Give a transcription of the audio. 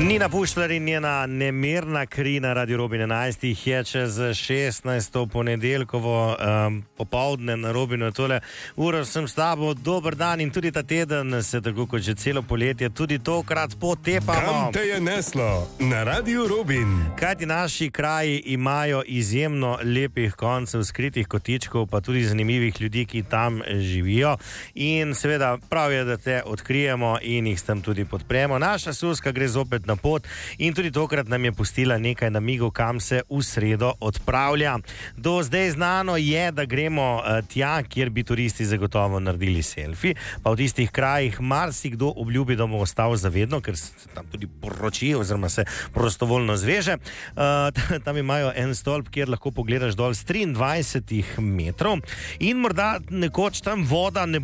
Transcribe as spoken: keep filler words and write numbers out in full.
Nina Pušlar in njena nemirna kri na Radio Robin enajst je čez šestnajsto ponedeljkovo um, popoldne na Robinu. Tole uro sem s tabo, dober dan, in tudi ta teden se tako kot že celo poletje tudi tokrat potepamo. Kam te je neslo? Na Radio Robin. Kajti naši kraji imajo izjemno lepih koncev, skritih kotičkov, pa tudi zanimivih ljudi, ki tam živijo. In seveda prav je, da te odkrijemo in jih s tem tudi podpremo. Naša Suska gre zopet na pot in tudi tokrat nam je pustila nekaj namigov, kam se v sredo odpravlja. Do zdaj znano je, da gremo uh, tja, kjer bi turisti zagotovo naredili selfie, pa v tistih krajih marsikdo obljubi, da bo ostal zavedno, ker se tam tudi poroči oziroma se prostovoljno zveže. Uh, tam imajo en stolp, kjer lahko pogledaš dol s triindvajsetih metrov in morda nekoč tam voda ne